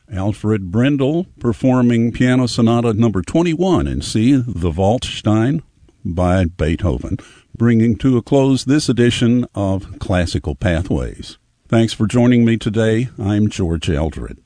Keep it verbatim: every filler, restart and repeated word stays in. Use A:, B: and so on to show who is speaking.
A: Alfred Brendel performing Piano Sonata number twenty-one in C, the Waldstein by Beethoven, bringing to a close this edition of Classical Pathways. Thanks for joining me today. I'm George Eldred.